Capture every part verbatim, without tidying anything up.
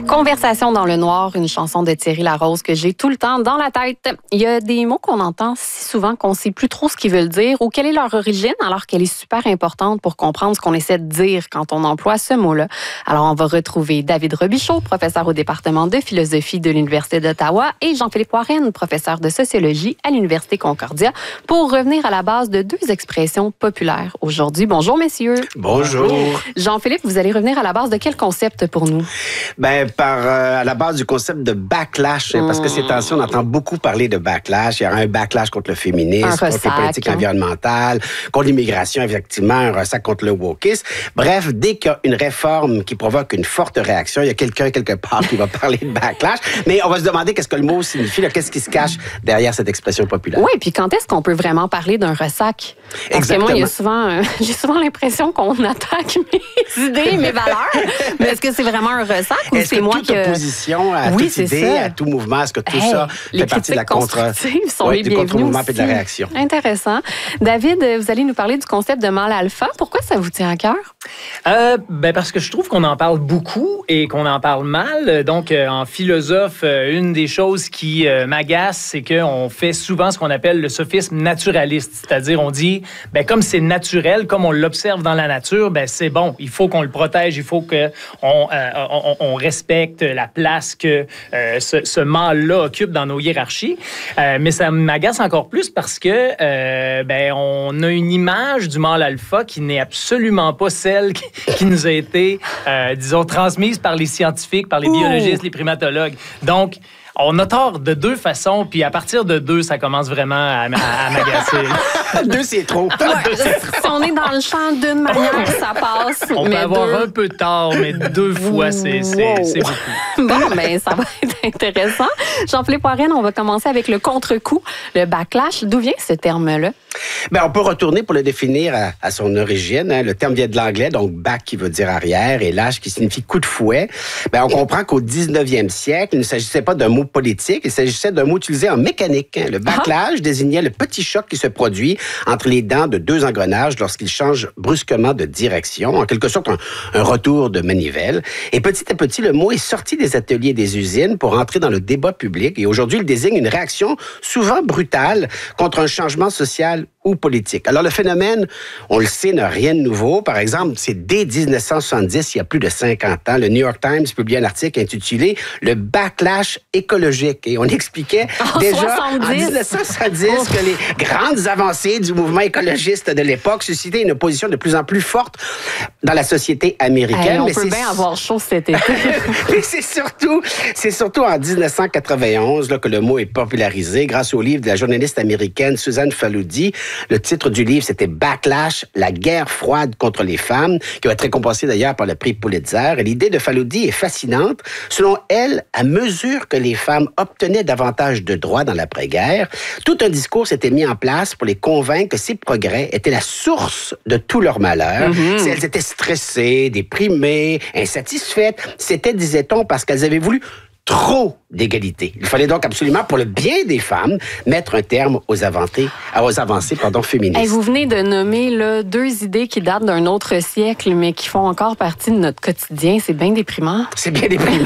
Conversation dans le noir, une chanson de Thierry Larose que j'ai tout le temps dans la tête. Il y a des mots qu'on entend si souvent qu'on ne sait plus trop ce qu'ils veulent dire ou quelle est leur origine, alors qu'elle est super importante pour comprendre ce qu'on essaie de dire quand on emploie ce mot-là. Alors, on va retrouver David Robichaud, professeur au département de philosophie de l'Université d'Ottawa, et Jean-Philippe Warren, professeur de sociologie à l'Université Concordia, pour revenir à la base de deux expressions populaires aujourd'hui. Bonjour, messieurs. Bonjour. Jean-Philippe, vous allez revenir à la base de quel concept pour nous? Ben, par euh, à la base du concept de backlash, mmh. parce que ces temps-ci, on entend beaucoup parler de backlash. Il y a un backlash contre le féminisme, contre les politiques hein. environnementales, contre l'immigration, effectivement, un ressac contre le wokisme. Bref, dès qu'il y a une réforme qui provoque une forte réaction, il y a quelqu'un quelque part qui va parler de backlash. Mais on va se demander qu'est-ce que le mot signifie, là, qu'est-ce qui se cache derrière cette expression populaire. Oui, puis quand est-ce qu'on peut vraiment parler d'un ressac? Parce Exactement. que moi, il y a souvent, euh, j'ai souvent l'impression qu'on attaque mes idées, mes valeurs. Mais est-ce que c'est vraiment un ressac ou est-ce c'est que moi toute que... opposition à oui, toute idée, ça. à tout mouvement, est-ce que tout hey, ça les fait partie de la contre... sont oui, les du bienvenus contre-mouvement aussi. et de la réaction? Intéressant. David, vous allez nous parler du concept de mâle alpha. Pourquoi ça vous tient à cœur? Euh, ben parce que je trouve qu'on en parle beaucoup et qu'on en parle mal. Donc, euh, en philosophe, euh, une des choses qui euh, m'agace, c'est qu'on fait souvent ce qu'on appelle le sophisme naturaliste. C'est-à-dire, on dit, ben comme c'est naturel, comme on l'observe dans la nature, ben c'est bon. Il faut qu'on le protège, il faut qu'on euh, on, on respecte la place que euh, ce, ce mâle-là occupe dans nos hiérarchies. Euh, mais ça m'agace encore plus parce que euh, ben on a une image du mâle alpha qui n'est absolument pas celle qui, qui nous a été, euh, disons, transmise par les scientifiques, par les Ouh. biologistes, les primatologues. Donc, on a tort de deux façons, puis à partir de deux, ça commence vraiment à, à, à m'agacer. Deux, c'est trop. Ouais, si on est dans le champ d'une manière, ça passe. On mais peut avoir deux... un peu tard, mais deux fois, c'est, c'est, wow. c'est beaucoup. Bon, ben ça va être intéressant. Jean-Philippe Warren, on va commencer avec le contre-coup, le backlash. D'où vient ce terme-là? Ben, on peut retourner pour le définir à, à son origine. Hein. Le terme vient de l'anglais, donc back qui veut dire arrière et lash qui signifie coup de fouet. Ben, on comprend qu'au dix-neuvième siècle, il ne s'agissait pas d'un mot politique, il s'agissait d'un mot utilisé en mécanique. Hein. Le backlash ah. désignait le petit choc qui se produit entre les dents de deux engrenages lorsqu'ils changent brusquement de direction, en quelque sorte un, un retour de manivelle. Et petit à petit, le mot est sorti des ateliers et des usines pour entrer dans le débat public. Et aujourd'hui, il désigne une réaction souvent brutale contre un changement social ou politique. Alors, le phénomène, on le sait, n'a rien de nouveau. Par exemple, c'est dès dix-neuf cent soixante-dix, il y a plus de cinquante ans, le New York Times publie un article intitulé « Le backlash écologique ». Et on expliquait en déjà soixante-dix. en dix-neuf cent soixante-dix que les grandes avancées du mouvement écologiste de l'époque suscitaient une opposition de plus en plus forte dans la société américaine. Hey, on Mais peut c'est... bien avoir chaud cet été. Mais c'est surtout, c'est surtout en dix-neuf cent quatre-vingt-onze là, que le mot est popularisé grâce au livre de la journaliste américaine Suzanne Faludi. Le titre du livre, c'était « Backlash, la guerre froide contre les femmes », qui va être récompensé d'ailleurs par le prix Pulitzer. Et l'idée de Faludi est fascinante. Selon elle, à mesure que les femmes obtenaient davantage de droits dans l'après-guerre, tout un discours s'était mis en place pour les convaincre que ces progrès étaient la source de tout leur malheur. Mm-hmm. Si elles étaient stressées, déprimées, insatisfaites, c'était, disait-on, parce qu'elles avaient voulu trop d'égalité. Il fallait donc absolument, pour le bien des femmes, mettre un terme aux avancées, aux avancées pardon, féministes. Hey, vous venez de nommer là, deux idées qui datent d'un autre siècle, mais qui font encore partie de notre quotidien. C'est bien déprimant. C'est bien déprimant.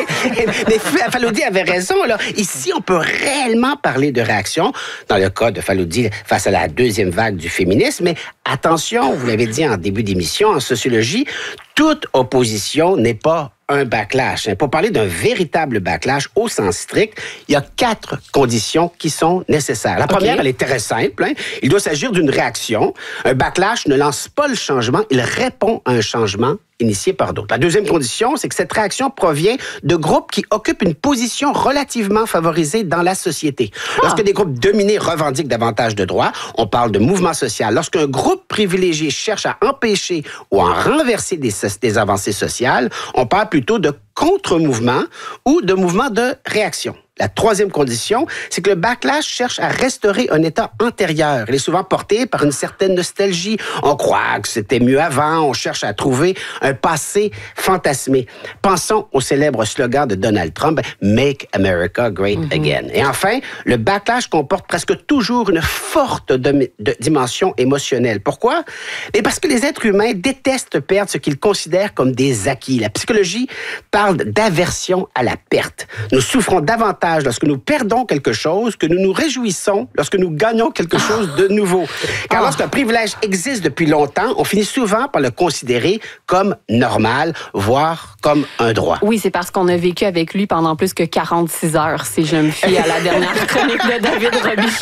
Mais Faludi avait raison. Là. Ici, on peut réellement parler de réaction, dans le cas de Faludi, face à la deuxième vague du féminisme. Mais attention, vous l'avez dit en début d'émission, en sociologie, toute opposition n'est pas un backlash. Pour parler d'un véritable backlash au sens strict, il y a quatre conditions qui sont nécessaires. La première, okay. elle est très simple. Hein? Il doit s'agir d'une réaction. Un backlash ne lance pas le changement, il répond à un changement initié par d'autres. La deuxième condition, c'est que cette réaction provient de groupes qui occupent une position relativement favorisée dans la société. Ah. Lorsque des groupes dominés revendiquent davantage de droits, on parle de mouvement social. Lorsqu'un groupe privilégié cherche à empêcher ou à renverser des, des avancées sociales, on parle plutôt de contre-mouvement ou de mouvement de réaction. la troisième condition, c'est que le backlash cherche à restaurer un état antérieur. Il est souvent porté par une certaine nostalgie. On croit que c'était mieux avant, on cherche à trouver un passé fantasmé. Pensons au célèbre slogan de Donald Trump, « Make America Great mm-hmm. Again ». Et enfin, le backlash comporte presque toujours une forte de, de dimension émotionnelle. Pourquoi? Et parce que les êtres humains détestent perdre ce qu'ils considèrent comme des acquis. La psychologie parle d'aversion à la perte. Nous souffrons davantage lorsque nous perdons quelque chose que nous nous réjouissons lorsque nous gagnons quelque chose de nouveau. Car oh. lorsqu'un privilège existe depuis longtemps, on finit souvent par le considérer comme normal, voire comme un droit. Oui, c'est parce qu'on a vécu avec lui pendant plus que quarante-six heures, si je me fie à la dernière chronique de David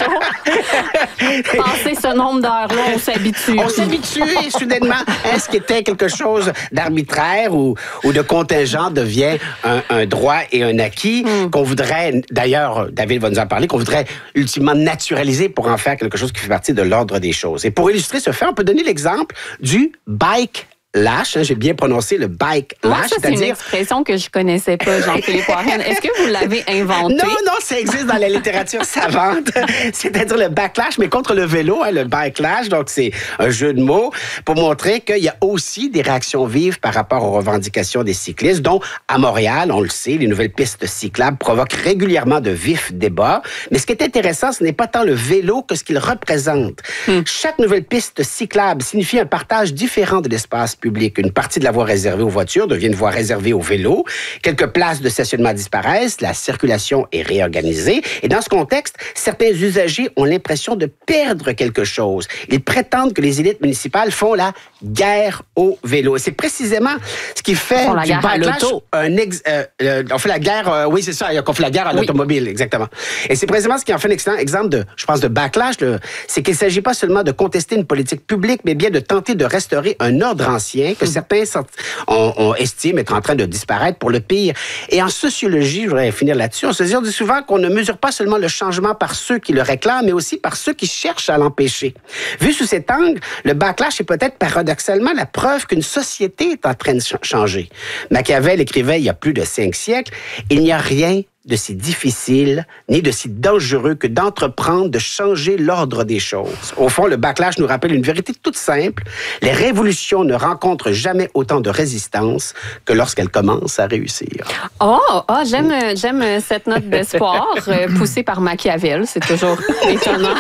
Robichaud. Passé ce nombre d'heures-là, on s'habitue. On s'habitue et soudainement, est-ce qu'il était quelque chose d'arbitraire ou, ou de contingent devient un, un droit et un acquis mm. qu'on voudrait, d'ailleurs, David va nous en parler, qu'on voudrait ultimement naturaliser pour en faire quelque chose qui fait partie de l'ordre des choses. Et pour illustrer ce fait, on peut donner l'exemple du bike Lash, hein, j'ai bien prononcé le bike lash. Moi, ça, c'est une expression que je connaissais pas, Jean-Philippe Warren. Est-ce que vous l'avez inventé? Non, non, ça existe dans la littérature savante. C'est-à-dire le backlash, mais contre le vélo, hein, le bike lash. Donc, c'est un jeu de mots pour montrer qu'il y a aussi des réactions vives par rapport aux revendications des cyclistes, dont à Montréal, on le sait, les nouvelles pistes cyclables provoquent régulièrement de vifs débats. Mais ce qui est intéressant, ce n'est pas tant le vélo que ce qu'il représente. Hmm. Chaque nouvelle piste cyclable signifie un partage différent de l'espace public. Une partie de la voie réservée aux voitures devient une voie réservée aux vélos. Quelques places de stationnement disparaissent. La circulation est réorganisée. Et dans ce contexte, certains usagers ont l'impression de perdre quelque chose. Ils prétendent que les élites municipales font la guerre au vélo. Et c'est précisément ce qui fait du backlash un ex, euh, euh, on fait la guerre, euh, oui, c'est ça, on fait la guerre à oui. l'automobile, exactement. Et c'est précisément ce qui en fait un excellent exemple de, je pense, de backlash, là, c'est qu'il ne s'agit pas seulement de contester une politique publique, mais bien de tenter de restaurer un ordre ancien que certains on, on estime être en train de disparaître pour le pire. Et en sociologie, je voudrais finir là-dessus, on se dit souvent qu'on ne mesure pas seulement le changement par ceux qui le réclament, mais aussi par ceux qui cherchent à l'empêcher. Vu sous cet angle, le backlash est peut-être paradoxalement la preuve qu'une société est en train de ch- changer. Machiavel écrivait il y a plus de cinq siècles, « Il n'y a rien de si difficile ni de si dangereux que d'entreprendre de changer l'ordre des choses. » Au fond, le backlash nous rappelle une vérité toute simple. Les révolutions ne rencontrent jamais autant de résistance que lorsqu'elles commencent à réussir. Oh, oh j'aime, j'aime cette note d'espoir euh, poussée par Machiavel. C'est toujours étonnant.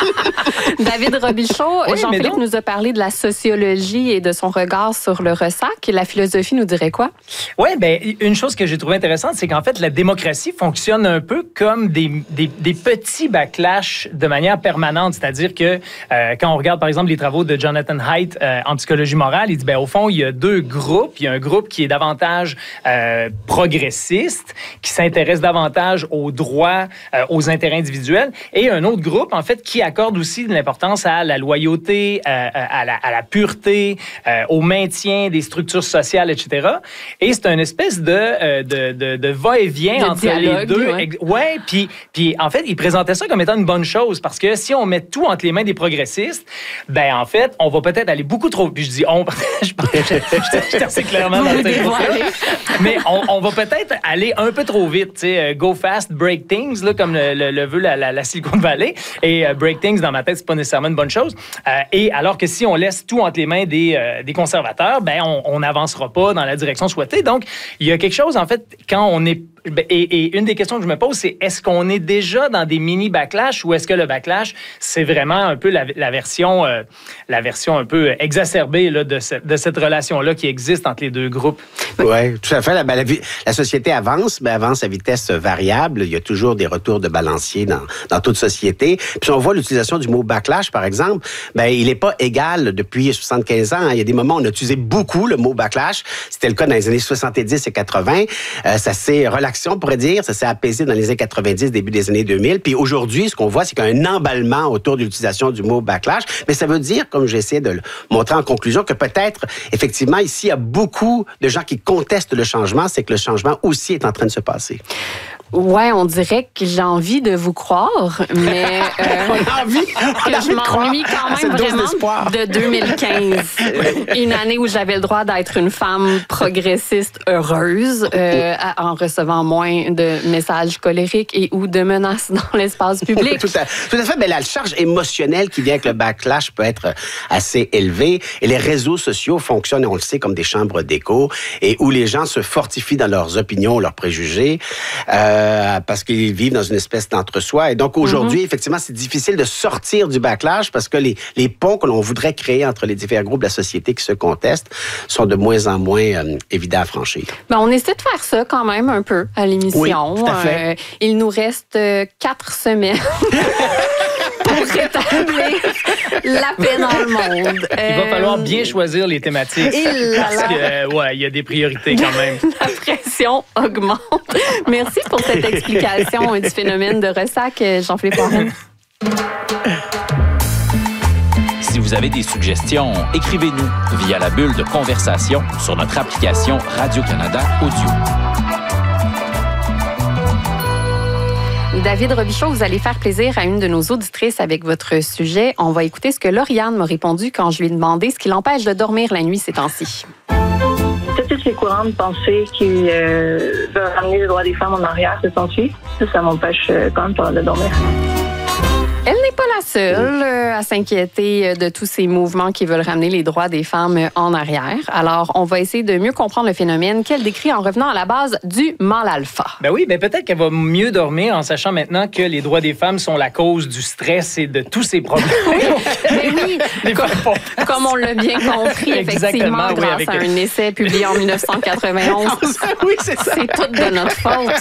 David Robichaud, oui, Jean-Philippe nous a parlé de la sociologie et de son regard sur le ressac. La philosophie nous dirait quoi? Oui, bien, une chose que j'ai trouvée intéressante, c'est qu'en fait, la démocratie fonctionne un peu comme des, des, des petits backlash de manière permanente. C'est-à-dire que euh, quand on regarde, par exemple, les travaux de Jonathan Haidt euh, en psychologie morale, il dit, ben, au fond, il y a deux groupes. Il y a un groupe qui est davantage euh, progressiste, qui s'intéresse davantage aux droits, euh, aux intérêts individuels, et un autre groupe, en fait, qui accorde aussi de l'importance à la loyauté, euh, à, la, à la pureté, euh, au maintien des structures sociales, et cetera. Et c'est une espèce de, euh, de, de, de va-et-vient de entre dialogue, les deux. Ouais, ouais puis, puis en fait, il présentait ça comme étant une bonne chose parce que si on met tout entre les mains des progressistes, ben en fait, on va peut-être aller beaucoup trop. Puis je dis on, je pense que je assez clairement dans le mais on, on va peut-être aller un peu trop vite. Tu sais, go fast, break things, là, comme le, le, le veut la, la, la Silicon Valley. Et uh, break things, dans ma tête, c'est pas nécessairement une bonne chose. Euh, et alors que si on laisse tout entre les mains des, euh, des conservateurs, ben on n'avancera pas dans la direction souhaitée. Donc, il y a quelque chose, en fait, quand on est Et, et une des questions que je me pose, c'est est-ce qu'on est déjà dans des mini-backlash ou est-ce que le backlash, c'est vraiment un peu la, la, version, euh, la version un peu exacerbée là, de, ce, de cette relation-là qui existe entre les deux groupes? Oui, tout à fait. La, la, la société avance, mais avance à vitesse variable. Il y a toujours des retours de balancier dans, dans toute société. Puis on voit l'utilisation du mot backlash, par exemple, ben, il n'est pas égal depuis soixante-quinze ans. Il y a des moments où on a utilisé beaucoup le mot backlash. C'était le cas dans les années soixante-dix et quatre-vingts. Euh, ça s'est relaxé, on pourrait dire, ça s'est apaisé dans les années quatre-vingt-dix, début des années deux mille. Puis aujourd'hui, ce qu'on voit, c'est qu'il y a un emballement autour de l'utilisation du mot backlash. Mais ça veut dire, comme j'essaie de le montrer en conclusion, que peut-être, effectivement, ici, il y a beaucoup de gens qui contestent le changement. C'est que le changement aussi est en train de se passer. Ouais, on dirait que j'ai envie de vous croire, mais euh, on a envie, on que a je m'ennuie quand même vraiment de deux mille quinze, une année où j'avais le droit d'être une femme progressiste heureuse, euh, en recevant moins de messages colériques et ou de menaces dans l'espace public. tout, à, tout à fait. Mais la charge émotionnelle qui vient avec le backlash peut être assez élevée. Et les réseaux sociaux fonctionnent, on le sait, comme des chambres d'écho et où les gens se fortifient dans leurs opinions, leurs préjugés. Euh, parce qu'ils vivent dans une espèce d'entre-soi. Et donc, aujourd'hui, mm-hmm. effectivement, c'est difficile de sortir du backlash parce que les, les ponts que l'on voudrait créer entre les différents groupes de la société qui se contestent sont de moins en moins euh, évidents à franchir. Ben, on essaie de faire ça quand même un peu à l'émission. Oui, tout à fait. Euh, il nous reste euh, quatre semaines pour rétablir la paix dans le monde. Il va falloir bien choisir les thématiques. Et parce que, euh, ouais, il y a des priorités quand même. La pression augmente. Merci pour cette explication du phénomène de ressac, Jean-Philippe Warren. Si vous avez des suggestions, écrivez-nous via la bulle de conversation sur notre application Radio-Canada Audio. David Robichaud, vous allez faire plaisir à une de nos auditrices avec votre sujet. On va écouter ce que Lauriane m'a répondu quand je lui ai demandé ce qui l'empêche de dormir la nuit ces temps-ci. Tous les courants de pensée qui euh, veulent ramener le droit des femmes en arrière se sont-ils. Ça, ça m'empêche euh, quand même de dormir. Elle n'est pas la seule euh, à s'inquiéter de tous ces mouvements qui veulent ramener les droits des femmes en arrière. Alors, on va essayer de mieux comprendre le phénomène qu'elle décrit en revenant à la base du mâle alpha. Ben oui, ben peut-être qu'elle va mieux dormir en sachant maintenant que les droits des femmes sont la cause du stress et de tous ces problèmes. Mais oui, comme, comme on l'a bien compris, effectivement, oui, grâce avec... à un essai publié en dix-neuf cent quatre-vingt-onze. Oui, c'est ça. C'est tout de notre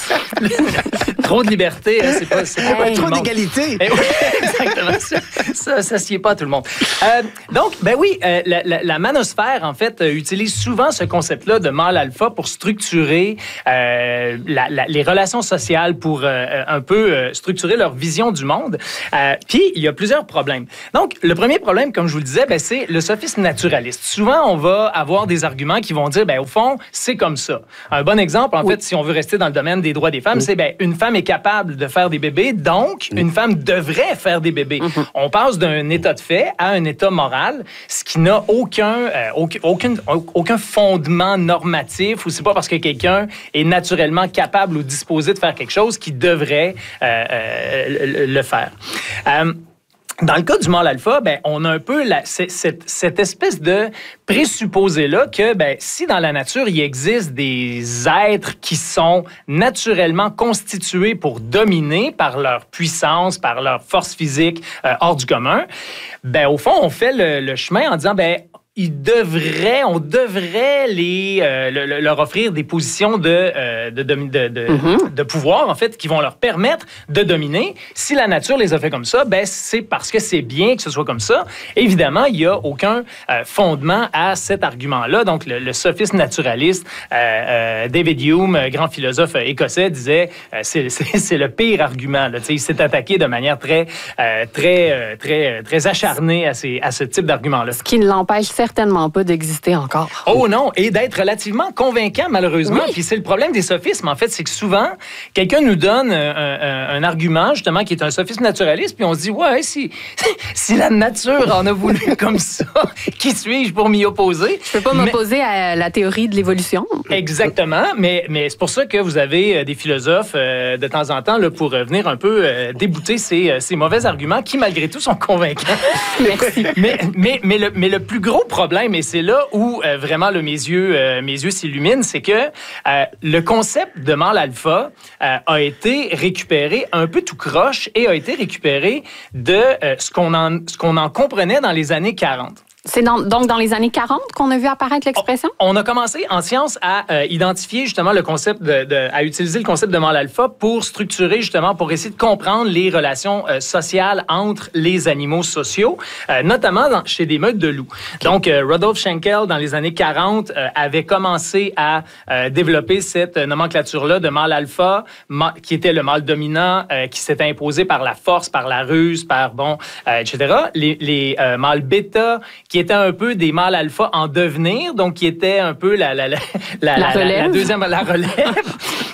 faute. Trop de liberté, hein, c'est pas, c'est pas hey, tout trop le monde. d'égalité. Eh oui, exactement. Ça, ça, ça sied pas à tout le monde. Euh, donc, ben oui, euh, la, la, la manosphère, en fait, euh, utilise souvent ce concept-là de mâle alpha pour structurer euh, la, la, les relations sociales, pour euh, un peu euh, structurer leur vision du monde. Euh, Puis, il y a plusieurs problèmes. Donc, le premier problème, comme je vous le disais, ben, c'est le sophisme naturaliste. Souvent, on va avoir des arguments qui vont dire, ben, au fond, c'est comme ça. Un bon exemple, en oui. fait, si on veut rester dans le domaine des droits des femmes, oui. c'est, ben, une femme est capable de faire des bébés, donc, oui. une femme devrait faire des bébés. Mm-hmm. On passe d'un état de fait à un état moral, ce qui n'a aucun, euh, aucun, aucun, aucun fondement normatif, ou c'est pas parce que quelqu'un est naturellement capable ou disposé de faire quelque chose qu'il devrait euh, euh, le faire. Euh, Dans le cas du mâle alpha, ben, on a un peu la, cette, cette espèce de présupposé-là que ben, si dans la nature, il existe des êtres qui sont naturellement constitués pour dominer par leur puissance, par leur force physique euh, hors du commun, ben, au fond, on fait le, le chemin en disant... ben ils devraient, on devrait les, euh, le, leur offrir des positions de, euh, de, de, de, de, mm-hmm. de pouvoir, en fait, qui vont leur permettre de dominer. Si la nature les a fait comme ça, ben c'est parce que c'est bien que ce soit comme ça. Évidemment, il n'y a aucun euh, fondement à cet argument-là. Donc, le, le sophisme naturaliste, euh, euh, David Hume, grand philosophe écossais, disait euh, c'est, c'est, c'est le pire argument. Là. Il s'est attaqué de manière très, euh, très, euh, très, très acharnée à, ces, à ce type d'argument-là. Ce qui ne l'empêche certainement pas d'exister encore. Oh non, et d'être relativement convaincant, malheureusement. Oui. Puis c'est le problème des sophismes, en fait, c'est que souvent, quelqu'un nous donne un, un, un argument, justement, qui est un sophisme naturaliste, puis on se dit, ouais, si, si la nature en a voulu comme ça, qui suis-je pour m'y opposer? Je peux pas mais... m'opposer à la théorie de l'évolution. Exactement, mais, mais c'est pour ça que vous avez des philosophes, euh, de temps en temps, là, pour venir un peu euh, débouter ces, ces mauvais arguments qui, malgré tout, sont convaincants. Merci. mais, mais, mais, le, mais le plus gros problème, et c'est là où euh, vraiment là, mes yeux, euh, mes yeux s'illuminent, c'est que euh, le concept de mâle alpha euh, a été récupéré un peu tout croche et a été récupéré de euh, ce qu'on en, ce qu'on en comprenait dans les années quarante. C'est dans, donc dans les années quarante qu'on a vu apparaître l'expression? On, on a commencé en sciences à euh, identifier justement le concept, de, de, à utiliser le concept de mâle alpha pour structurer justement, pour essayer de comprendre les relations euh, sociales entre les animaux sociaux, euh, notamment dans, chez des meutes de loups. Okay. Donc, euh, Rudolf Schenkel, dans les années quarante, euh, avait commencé à euh, développer cette nomenclature-là de mâle alpha, ma, qui était le mâle dominant, euh, qui s'était imposé par la force, par la ruse, par, bon, euh, et cetera. Les, les euh, mâles bêta, qui étaient un peu des mâles alpha en devenir, donc qui étaient un peu la, la, la, la, la, la, relève. la, la deuxième, la relève,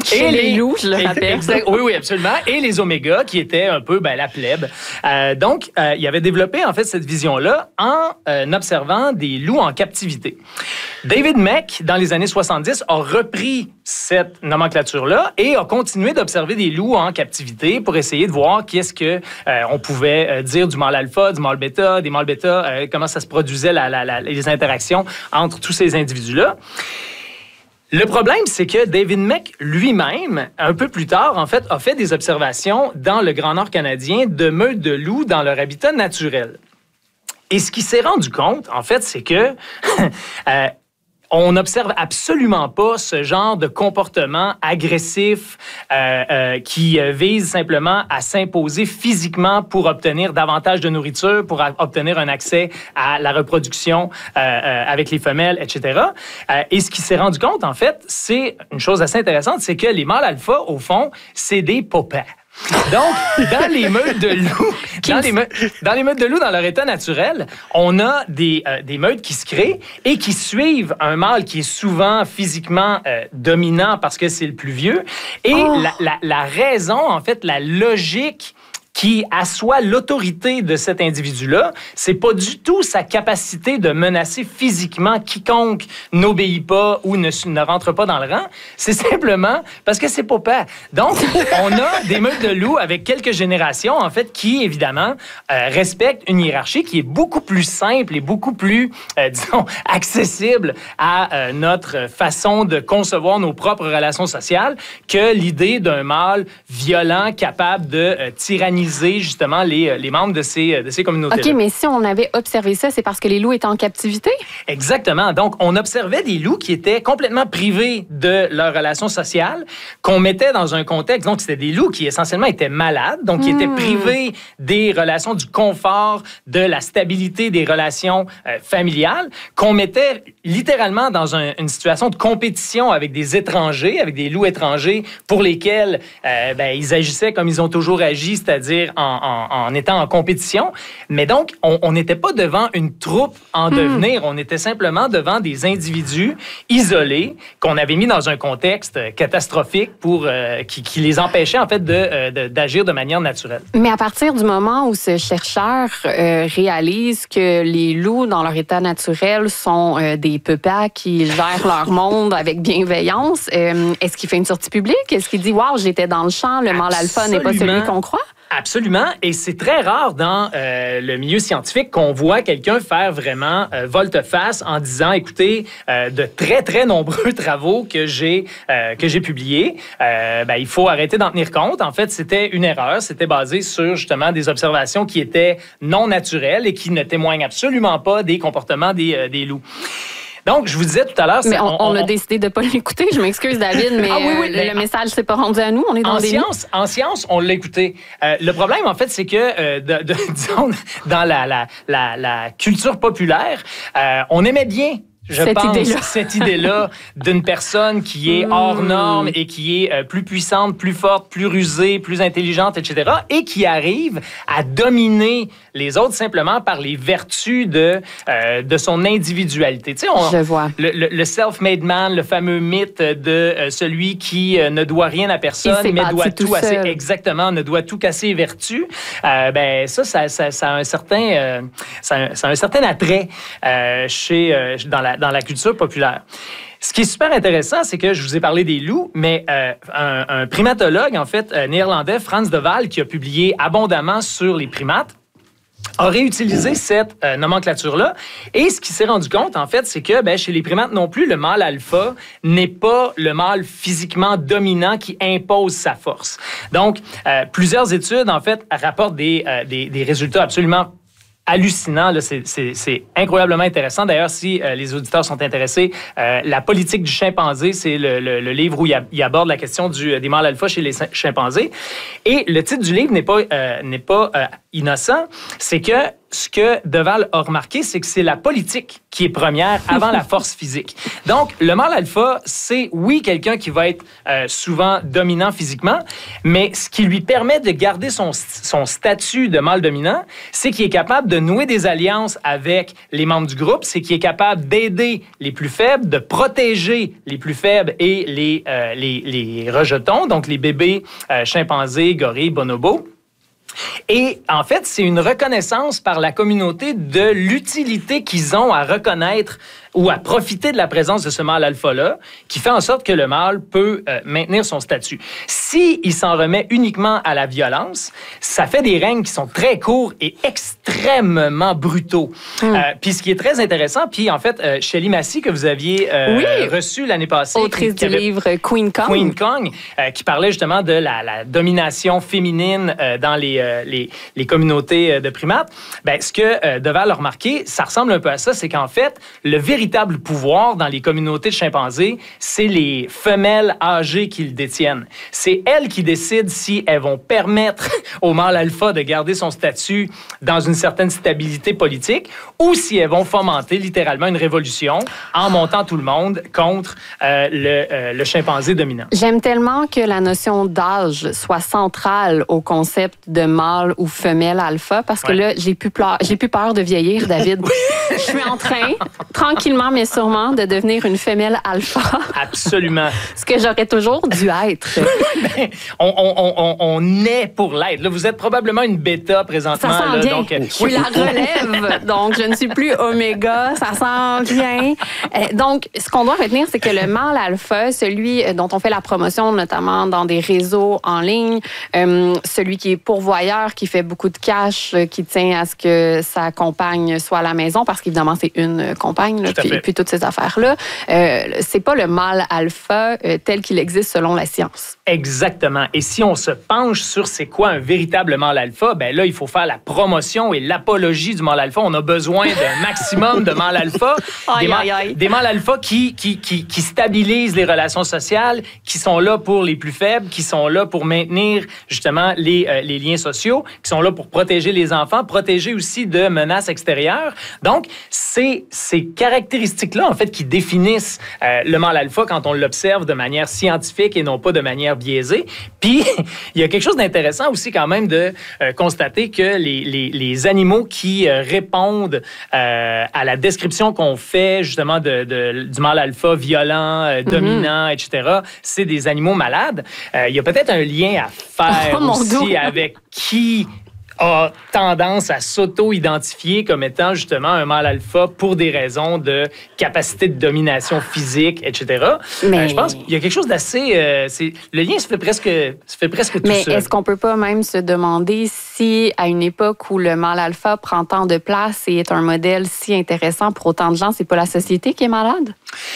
Chez les loups, je le rappelle. Exact, oui, oui, absolument. Et les omégas, qui étaient un peu ben, la plèbe. Euh, donc, euh, il avait développé, en fait, cette vision-là en euh, observant des loups en captivité. David Mech, dans les années soixante-dix, a repris cette nomenclature-là et a continué d'observer des loups en captivité pour essayer de voir qu'est-ce que euh, on pouvait euh, dire du mâle alpha, du mâle bêta, des mâles bêta, euh, comment ça se produisait, la, la, la, les interactions entre tous ces individus-là. Le problème, c'est que David Mech lui-même, un peu plus tard, en fait, a fait des observations dans le Grand Nord canadien de meutes de loups dans leur habitat naturel. Et ce qu'il s'est rendu compte, en fait, c'est que euh, on n'observe absolument pas ce genre de comportement agressif euh, euh, qui vise simplement à s'imposer physiquement pour obtenir davantage de nourriture, pour a- obtenir un accès à la reproduction euh, euh, avec les femelles, et cetera. Euh, et ce qui s'est rendu compte, en fait, c'est une chose assez intéressante, c'est que les mâles alpha, au fond, c'est des paupières. Donc, dans les meutes de loups, dans les, me- dans les meutes de loups, dans leur état naturel, on a des, euh, des meutes qui se créent et qui suivent un mâle qui est souvent physiquement euh, dominant parce que c'est le plus vieux. Et Oh. la, la, la raison, en fait, la logique qui assoit l'autorité de cet individu-là, c'est pas du tout sa capacité de menacer physiquement quiconque n'obéit pas ou ne, ne rentre pas dans le rang. C'est simplement parce que c'est papa. Donc, on a des meutes de loups avec quelques générations, en fait, qui, évidemment, euh, respectent une hiérarchie qui est beaucoup plus simple et beaucoup plus, euh, disons, accessible à euh, notre façon de concevoir nos propres relations sociales que l'idée d'un mâle violent capable de euh, tyranniser justement les, les membres de ces, de ces communautés-là. OK, mais si on avait observé ça, c'est parce que les loups étaient en captivité? Exactement. Donc, on observait des loups qui étaient complètement privés de leurs relations sociales, qu'on mettait dans un contexte. Donc, c'était des loups qui essentiellement étaient malades, donc qui Mmh. étaient privés des relations, du confort, de la stabilité des relations euh, familiales, qu'on mettait littéralement dans un, une situation de compétition avec des étrangers, avec des loups étrangers pour lesquels euh, ben, ils agissaient comme ils ont toujours agi, c'est-à-dire En, en, en étant en compétition. Mais donc, on n'était pas devant une troupe en mmh. devenir. On était simplement devant des individus isolés qu'on avait mis dans un contexte catastrophique pour, euh, qui, qui les empêchait, en fait, de, euh, de, d'agir de manière naturelle. Mais à partir du moment où ce chercheur euh, réalise que les loups, dans leur état naturel, sont euh, des peupats qui gèrent leur monde avec bienveillance, euh, est-ce qu'il fait une sortie publique? Est-ce qu'il dit « Wow, j'étais dans le champ, le mâle alpha n'est pas celui qu'on croit » ? Absolument. Et c'est très rare dans euh, le milieu scientifique qu'on voit quelqu'un faire vraiment euh, volte-face en disant, écoutez, euh, de très, très nombreux travaux que j'ai euh, que j'ai publiés, euh, ben, il faut arrêter d'en tenir compte. En fait, c'était une erreur. C'était basé sur, justement, des observations qui étaient non naturelles et qui ne témoignent absolument pas des comportements des, euh, des loups. Donc, je vous disais tout à l'heure... Mais on, on, on a décidé de ne pas l'écouter. Je m'excuse, David, mais, ah, oui, oui, mais le, le message ne s'est pas rendu à nous. On est dans en des... Science, en science, on l'a écouté. Euh, le problème, en fait, c'est que, euh, de, de, disons, dans la, la, la, la culture populaire, euh, on aimait bien Je cette pense idée-là. cette idée-là d'une personne qui est hors norme et qui est euh, plus puissante, plus forte, plus rusée, plus intelligente, et cetera, et qui arrive à dominer les autres simplement par les vertus de, euh, de son individualité. Tu sais, on, Je vois. Le, le, le self-made man, le fameux mythe de euh, celui qui euh, ne doit rien à personne, mais doit tout, tout à ses... Exactement, ne doit tout qu'à ses vertus. Euh, ben, ça, ça, ça, ça a un certain, euh, ça a un, ça a un certain attrait euh, chez, euh, dans la dans la culture populaire. Ce qui est super intéressant, c'est que je vous ai parlé des loups, mais euh, un, un primatologue, en fait, euh, néerlandais, Frans de Waal, qui a publié abondamment sur les primates, a réutilisé cette euh, nomenclature-là. Et ce qu'il s'est rendu compte, en fait, c'est que ben, chez les primates non plus, le mâle alpha n'est pas le mâle physiquement dominant qui impose sa force. Donc, euh, plusieurs études, en fait, rapportent des, euh, des, des résultats absolument hallucinant, là, c'est, c'est, c'est incroyablement intéressant. D'ailleurs, si euh, les auditeurs sont intéressés, euh, La politique du chimpanzé, c'est le, le, le livre où il, a, il aborde la question du, des mâles alpha chez les chimpanzés. Et le titre du livre n'est pas, euh, n'est pas euh, innocent, c'est que ce que Deval a remarqué, c'est que c'est la politique qui est première avant la force physique. Donc, le mâle alpha, c'est, oui, quelqu'un qui va être euh, souvent dominant physiquement, mais ce qui lui permet de garder son, son statut de mâle dominant, c'est qu'il est capable de nouer des alliances avec les membres du groupe, c'est qu'il est capable d'aider les plus faibles, de protéger les plus faibles et les, euh, les, les rejetons, donc les bébés euh, chimpanzés, gorilles, bonobos. Et en fait, c'est une reconnaissance par la communauté de l'utilité qu'ils ont à reconnaître ou à profiter de la présence de ce mâle alpha-là, qui fait en sorte que le mâle peut euh, maintenir son statut. S'il s'en remet uniquement à la violence, ça fait des règnes qui sont très courts et extrêmement brutaux. Mm. Euh, puis ce qui est très intéressant, puis en fait, euh, Shelley Massey, que vous aviez euh, oui. reçu l'année passée... Autrice du livre Queen Kong. Queen Kong, euh, qui parlait justement de la, la domination féminine euh, dans les, euh, les, les communautés de primates. Ben, ce que euh, Deval a remarqué, ça ressemble un peu à ça, c'est qu'en fait, le véritable véritable pouvoir dans les communautés de chimpanzés, c'est les femelles âgées qui le détiennent. C'est elles qui décident si elles vont permettre au mâle alpha de garder son statut dans une certaine stabilité politique ou si elles vont fomenter littéralement une révolution en montant tout le monde contre euh, le, euh, le chimpanzé dominant. J'aime tellement que la notion d'âge soit centrale au concept de mâle ou femelle alpha parce que ouais. là, j'ai plus, peur, j'ai plus peur de vieillir, David. Je suis en train, tranquillement mais sûrement, de devenir une femelle alpha. Absolument. Ce que j'aurais toujours dû être. ben, on, on, on, on est pour l'être. Là, vous êtes probablement une bêta présentement. Ça sent là, bien. Donc, je suis oui. la relève, donc je ne suis plus oméga. Ça sent bien. Donc, ce qu'on doit retenir, c'est que le mâle alpha, celui dont on fait la promotion, notamment dans des réseaux en ligne, euh, celui qui est pourvoyeur, qui fait beaucoup de cash, qui tient à ce que sa compagne soit à la maison, parce qu'évidemment, c'est une compagne, là, puis, puis toutes ces affaires-là. Euh, c'est pas le mâle alpha euh, tel qu'il existe selon la science. Exactement. Et si on se penche sur c'est quoi un véritable mâle alpha, ben là, il faut faire la promotion et l'apologie du mâle alpha. On a besoin d'un maximum de mâles alpha. Aïe, des, aïe, aïe. des mâles alpha qui, qui, qui, qui stabilisent les relations sociales, qui sont là pour les plus faibles, qui sont là pour maintenir justement les, euh, les liens sociaux, qui sont là pour protéger les enfants, protéger aussi de menaces extérieures. Donc, c'est ces caractéristiques-là, en fait, qui définissent euh, le mâle alpha quand on l'observe de manière scientifique et non pas de manière biaisée. Puis, il y a quelque chose d'intéressant aussi quand même de euh, constater que les, les, les animaux qui euh, répondent euh, à la description qu'on fait justement de, de, du mâle alpha violent, euh, dominant, mm-hmm. et cetera, c'est des animaux malades. Euh, il y a peut-être un lien à faire oh, aussi avec qui a tendance à s'auto-identifier comme étant justement un mâle alpha pour des raisons de capacité de domination physique, et cetera. Mais... Euh, je pense qu'il y a quelque chose d'assez... Euh, c'est, le lien se fait presque, se fait presque tout Mais seul. est-ce qu'on peut pas même se demander si, à une époque où le mâle alpha prend tant de place et est un modèle si intéressant pour autant de gens, c'est pas la société qui est malade?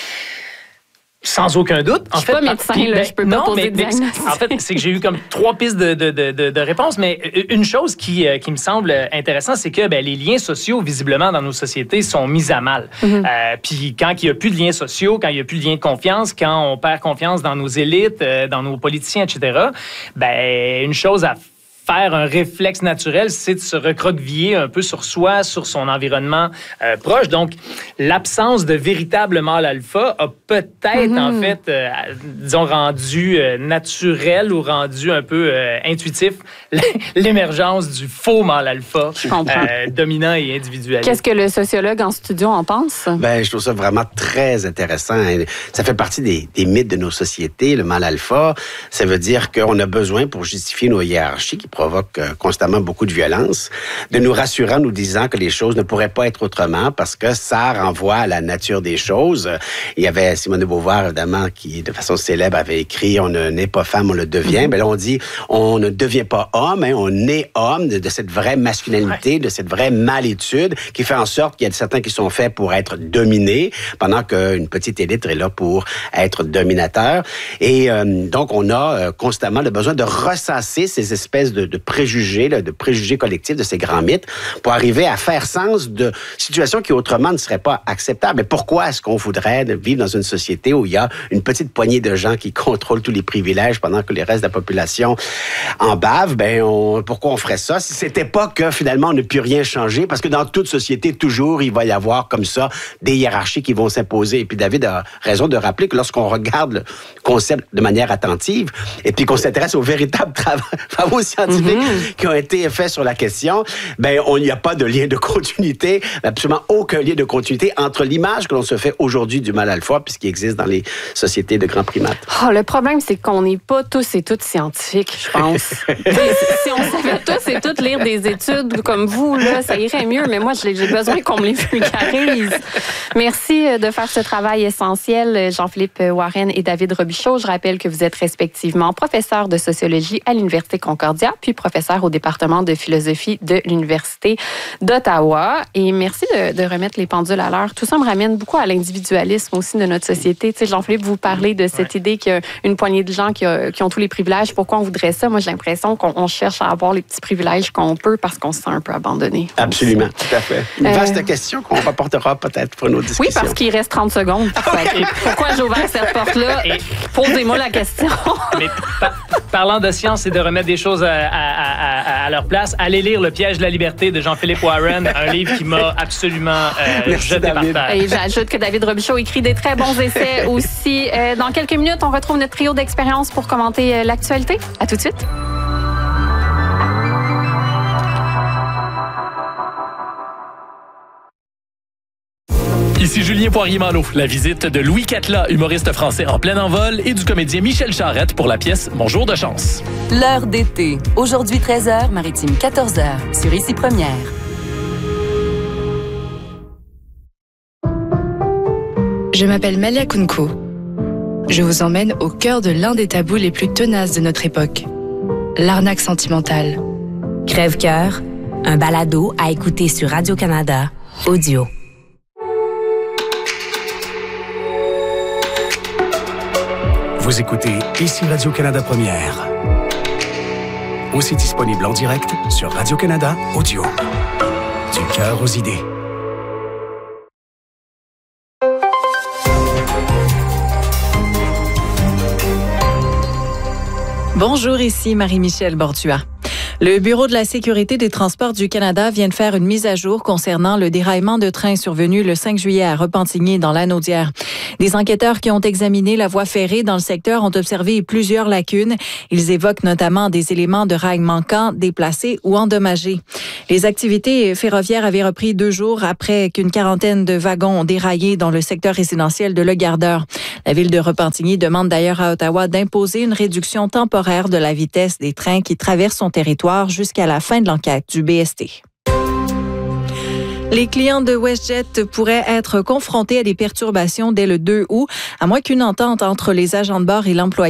Sans aucun doute. En je suis fait, pas médecin, puis, là, ben, je peux non, pas poser mais, de mais, diagnostic. En fait, c'est que j'ai eu comme trois pistes de, de, de, de, de réponses, mais une chose qui, qui me semble intéressante, c'est que ben, les liens sociaux, visiblement, dans nos sociétés, sont mis à mal. Mm-hmm. Euh, puis quand il n'y a plus de liens sociaux, quand il n'y a plus de liens de confiance, quand on perd confiance dans nos élites, dans nos politiciens, et cetera, ben, une chose à faire un réflexe naturel, c'est de se recroqueviller un peu sur soi, sur son environnement euh, proche. Donc, l'absence de véritable mâle alpha a peut-être, mm-hmm. en fait, euh, disons, rendu euh, naturel ou rendu un peu euh, intuitif l'émergence du faux mâle alpha euh, dominant et individualiste. Qu'est-ce que le sociologue en studio en pense? Ben, je trouve ça vraiment très intéressant. Ça fait partie des, des mythes de nos sociétés, le mâle alpha. Ça veut dire qu'on a besoin, pour justifier nos hiérarchies, qui provoque euh, constamment beaucoup de violence, de nous rassurer en nous disant que les choses ne pourraient pas être autrement parce que ça renvoie à la nature des choses. Il y avait Simone de Beauvoir, évidemment, qui, de façon célèbre, avait écrit « On ne naît pas femme, on le devient ». Ben là, on dit « On ne devient pas homme, hein, on naît homme de, de cette vraie masculinité, de cette vraie malétude qui fait en sorte qu'il y a certains qui sont faits pour être dominés, pendant qu'une petite élite est là pour être dominateur. Et euh, donc, on a euh, constamment le besoin de ressasser ces espèces de de, de préjugés, là, de préjugés collectifs, de ces grands mythes, pour arriver à faire sens de situations qui autrement ne seraient pas acceptables. Mais pourquoi est-ce qu'on voudrait vivre dans une société où il y a une petite poignée de gens qui contrôlent tous les privilèges pendant que les restes de la population en bavent? Ben, on, pourquoi on ferait ça? Si c'était pas que finalement on ne peut rien changer, parce que dans toute société, toujours, il va y avoir comme ça des hiérarchies qui vont s'imposer. Et puis David a raison de rappeler que lorsqu'on regarde le concept de manière attentive et puis qu'on s'intéresse aux véritables travaux, travaux scientifiques mm-hmm. qui ont été faits sur la question, ben on n'y a pas de lien de continuité, absolument aucun lien de continuité entre l'image que l'on se fait aujourd'hui du mâle alpha puisqu'il existe dans les sociétés de grands primates. Oh, le problème, c'est qu'on n'est pas tous et toutes scientifiques, je pense. Si on savait tous et toutes lire des études comme vous, là, ça irait mieux, mais moi, j'ai besoin qu'on me les vulgarise. Merci de faire ce travail essentiel, Jean-Philippe Warren et David Robichaud. Je rappelle que vous êtes respectivement professeur de sociologie à l'Université Concordia, puis professeur au département de philosophie de l'Université d'Ottawa. Et merci de, de remettre les pendules à l'heure. Tout ça me ramène beaucoup à l'individualisme aussi de notre société. Tu sais, Jean-Philippe, vous parlez de cette ouais. idée qu'il y a une poignée de gens qui, a, qui ont tous les privilèges. Pourquoi on voudrait ça? Moi, j'ai l'impression qu'on on cherche à avoir les petits privilèges qu'on peut parce qu'on se sent un peu abandonné. Absolument, tout à fait. Une vaste euh... question qu'on reportera peut-être pour nos discussions. Oui, parce qu'il reste trente secondes. Okay. Pourquoi j'ai ouvert cette porte-là? Et posez-moi la question. Mais par, parlant de science et de remettre des choses à, à, à, à leur place, allez lire Le piège de la liberté de Jean-Philippe Warren, un livre qui m'a absolument euh, Merci, jeté David. Par terre. Et j'ajoute que David Robichaud écrit des très bons essais aussi. Euh, dans quelques minutes, on retrouve notre trio d'expérience pour commenter euh, l'actualité. À tout de suite. Ici Julien Poirier-Malo. La visite de Louis Catla, humoriste français en plein envol, et du comédien Michel Charette pour la pièce Mon jour de chance. L'heure d'été. Aujourd'hui treize heures, Maritime quatorze heures, sur Ici Première. Je m'appelle Malia Kunko. Je vous emmène au cœur de l'un des tabous les plus tenaces de notre époque. L'arnaque sentimentale. Crève-cœur, un balado à écouter sur Radio-Canada, audio. Vous écoutez Ici Radio-Canada Première. Aussi disponible en direct sur Radio-Canada Audio. Du cœur aux idées. Bonjour, ici Marie-Michel Bordua. Le Bureau de la sécurité des transports du Canada vient de faire une mise à jour concernant le déraillement de train survenu le cinq juillet à Repentigny dans l'Anaudière. Des enquêteurs qui ont examiné la voie ferrée dans le secteur ont observé plusieurs lacunes. Ils évoquent notamment des éléments de rails manquants, déplacés ou endommagés. Les activités ferroviaires avaient repris deux jours après qu'une quarantaine de wagons ont déraillé dans le secteur résidentiel de Le Gardeur. La ville de Repentigny demande d'ailleurs à Ottawa d'imposer une réduction temporaire de la vitesse des trains qui traversent son territoire jusqu'à la fin de l'enquête du B S T. Les clients de WestJet pourraient être confrontés à des perturbations dès le deux août, à moins qu'une entente entre les agents de bord et l'employeur